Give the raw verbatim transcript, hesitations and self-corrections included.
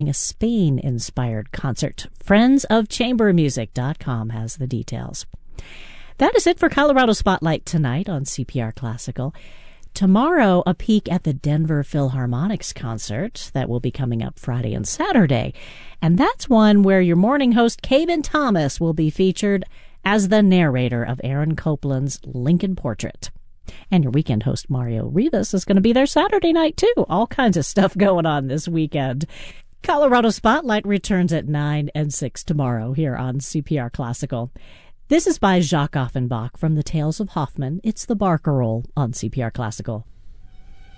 a Spain-inspired concert. friends of chamber music dot com has the details. That is it for Colorado Spotlight tonight on C P R Classical. Tomorrow, a peek at the Denver Philharmonic's concert that will be coming up Friday and Saturday. And that's one where your morning host, Caben Thomas, will be featured as the narrator of Aaron Copland's Lincoln Portrait. And your weekend host, Mario Rivas, is going to be there Saturday night, too. All kinds of stuff going on this weekend. Colorado Spotlight returns at nine and six tomorrow here on C P R Classical. This is by Jacques Offenbach from the Tales of Hoffmann. It's the Barcarolle on C P R Classical.